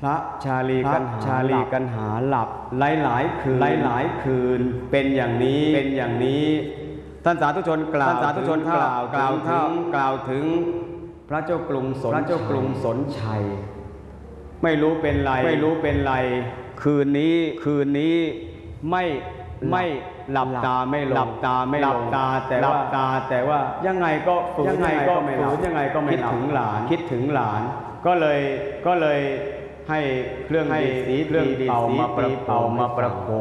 พระชาลีกันหาหลับหลายคืนเป็นอย่างนี้ท่านสาธุชนกล่าวถึงพระเจ้ากรุงสนชัยไม่รู้เป็นไรคืนนี้ไม่หลับตาไม่ลงแต่ว่ายังไงก็ฝืนยังไงก็ไม่หลับคิดถึงหลานก็เลยให้เครื่องดีเป่ามาประโคม